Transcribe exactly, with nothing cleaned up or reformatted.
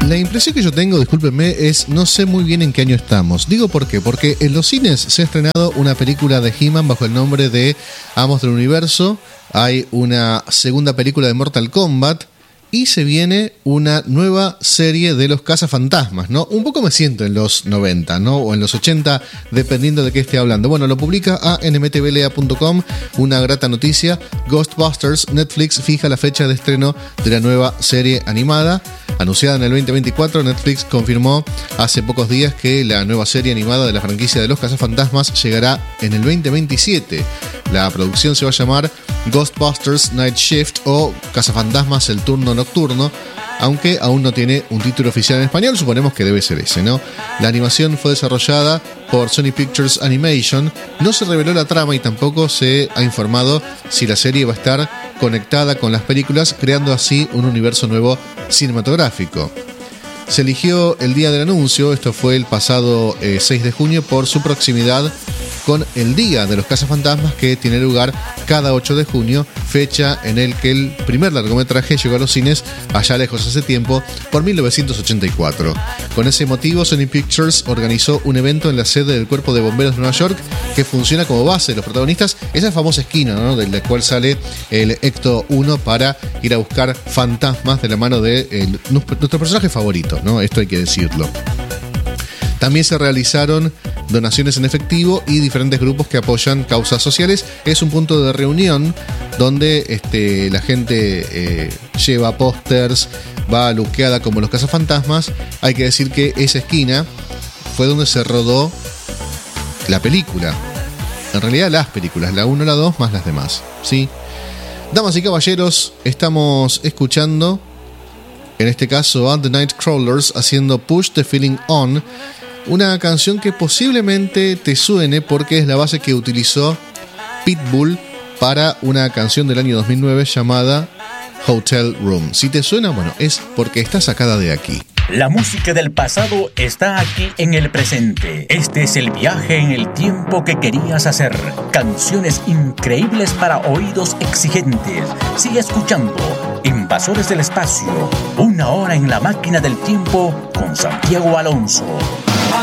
La impresión que yo tengo, discúlpenme, es no sé muy bien en qué año estamos. Digo por qué, porque en los cines se ha estrenado una película de He-Man bajo el nombre de Amos del Universo. Hay una segunda película de Mortal Kombat. Y se viene una nueva serie de los cazafantasmas, ¿no? Un poco me siento en los noventa, ¿no? O en los ochenta, dependiendo de qué esté hablando. Bueno, lo publica a n m t v l a punto com. Una grata noticia. Ghostbusters, Netflix fija la fecha de estreno de la nueva serie animada. Anunciada en el veinte veinticuatro, Netflix confirmó hace pocos días que la nueva serie animada de la franquicia de los cazafantasmas llegará en el veinte veintisiete. La producción se va a llamar Ghostbusters Night Shift o Cazafantasmas el turno nocturno, aunque aún no tiene un título oficial en español, suponemos que debe ser ese, ¿no? La animación fue desarrollada por Sony Pictures Animation, no se reveló la trama y tampoco se ha informado si la serie va a estar conectada con las películas, creando así un universo nuevo cinematográfico. Se eligió el día del anuncio, esto fue el pasado eh, seis de junio, por su proximidad con el Día de los Cazafantasmas, que tiene lugar cada ocho de junio, fecha en el que el primer largometraje llegó a los cines allá lejos hace tiempo, por mil novecientos ochenta y cuatro. Con ese motivo, Sony Pictures organizó un evento en la sede del Cuerpo de Bomberos de Nueva York, que funciona como base de los protagonistas, esa famosa esquina, ¿no?, de la cual sale el Ecto uno para ir a buscar fantasmas de la mano de el, nuestro personaje favorito, ¿no? Esto hay que decirlo. También se realizaron donaciones en efectivo y diferentes grupos que apoyan causas sociales. Es un punto de reunión donde este, la gente eh, lleva pósters, va luqueada como los cazafantasmas. Hay que decir que esa esquina fue donde se rodó la película. En realidad las películas, la uno, la dos, más las demás, ¿sí? Damas y caballeros, estamos escuchando, en este caso, a The Nightcrawlers haciendo Push the Feeling On. Una canción que posiblemente te suene porque es la base que utilizó Pitbull para una canción del año dos mil nueve llamada Hotel Room. Si te suena, bueno, es porque está sacada de aquí. La música del pasado está aquí en el presente. Este es el viaje en el tiempo que querías hacer. Canciones increíbles para oídos exigentes. Sigue escuchando Invasores del Espacio. Una hora en la máquina del tiempo con Santiago Alonso.